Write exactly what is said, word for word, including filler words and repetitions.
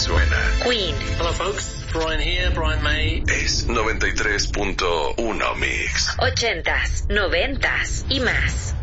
suena. Queen. Hello folks, Brian here, Brian May. Es noventa y tres punto uno Mix. Ochentas, noventas y más.